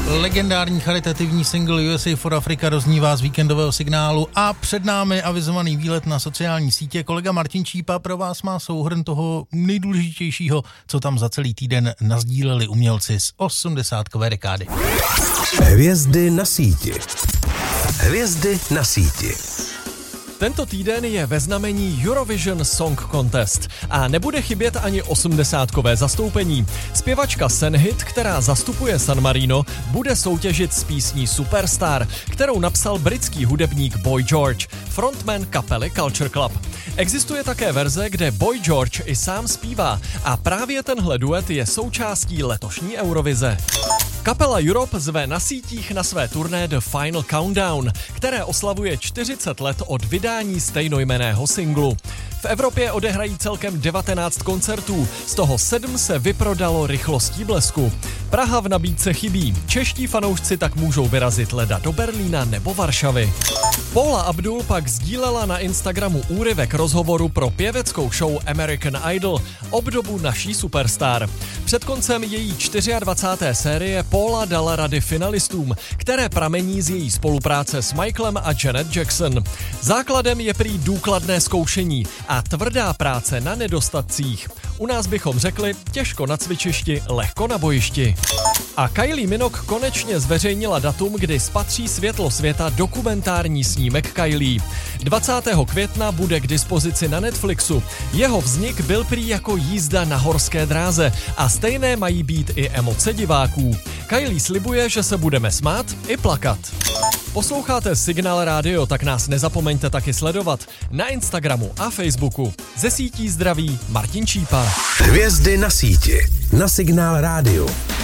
Legendární charitativní single USA for Africa roznívá z víkendového signálu a před námi avizovaný výlet na sociální sítě. Kolega Martin Čípa pro vás má souhrn toho nejdůležitějšího, co tam za celý týden nasdíleli umělci z 80kové dekády. Hvězdy na síti. Hvězdy na síti. Tento týden je ve znamení Eurovision Song Contest a nebude chybět ani 80kové zastoupení. Zpěvačka Senhit, která zastupuje San Marino, bude soutěžit s písní Superstar, kterou napsal britský hudebník Boy George, frontman kapely Culture Club. Existuje také verze, kde Boy George i sám zpívá a právě tenhle duet je součástí letošní Eurovize. Kapela Europe zve na sítích na své turné The Final Countdown, které oslavuje 40 let od vydání stejnojmenného singlu. V Evropě odehrají celkem 19 koncertů, z toho 7 se vyprodalo rychlostí blesku. Praha v nabídce chybí, čeští fanoušci tak můžou vyrazit leda do Berlína nebo Varšavy. Paula Abdul pak sdílela na Instagramu úryvek rozhovoru pro pěveckou show American Idol, obdobu naší Superstar. Před koncem její 24. série Paula dala rady finalistům, které pramení z její spolupráce s Michaelem a Janet Jackson. Základem je prý důkladné zkoušení a tvrdá práce na nedostatcích. U nás bychom řekli těžko na cvičišti, lehko na bojišti. A Kylie Minogue konečně zveřejnila datum, kdy spatří světlo světa dokumentární snímek Kylie. 20. května bude k dispozici na Netflixu. Jeho vznik byl prý jako jízda na horské dráze a stejné mají být i emoce diváků. Kylie slibuje, že se budeme smát i plakat. Posloucháte Signál Radio, tak nás nezapomeňte taky sledovat na Instagramu a Facebooku. Ze sítí zdraví Martin Čípa. Hvězdy na síti. Na Signál Radio.